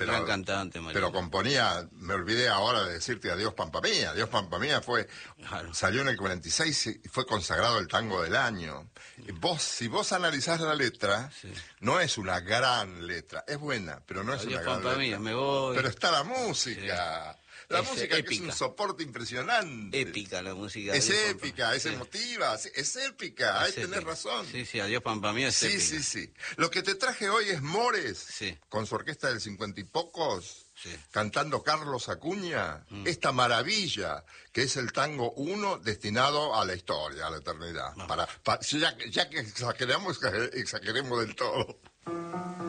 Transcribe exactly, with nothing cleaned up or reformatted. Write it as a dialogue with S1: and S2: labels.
S1: pero,
S2: gran cantante, Mariano.
S1: pero componía, me olvidé ahora de decirte Adiós Pampa Mía. Adiós Pampa Mía fue,
S2: Claro.
S1: salió en el cuarenta y seis y fue consagrado el tango del año. Y vos, si vos analizás la letra,
S2: Sí.
S1: no es una gran letra, es buena, pero no es
S2: Adiós,
S1: una gran
S2: Pampa
S1: letra.
S2: Mía, me voy.
S1: Pero está la música. La
S2: Es
S1: música que es
S2: épica.
S1: un soporte impresionante.
S2: Épica la música.
S1: Es
S2: Adiós, Pampa.
S1: épica, es
S2: Sí.
S1: emotiva, es, es épica, ahí
S2: Es
S1: tenés
S2: épica.
S1: razón.
S2: Sí, sí, Adiós Pampa Mía es
S1: Sí,
S2: épica.
S1: sí, sí. Lo que te traje hoy es Mores,
S2: Sí.
S1: con su orquesta del cincuenta y pocos,
S2: Sí.
S1: cantando Carlos Acuña,
S2: Mm.
S1: esta maravilla, que es el tango uno destinado a la historia, a la eternidad.
S2: Vamos.
S1: Para, pa- ya, ya que exageramos, exageremos del todo.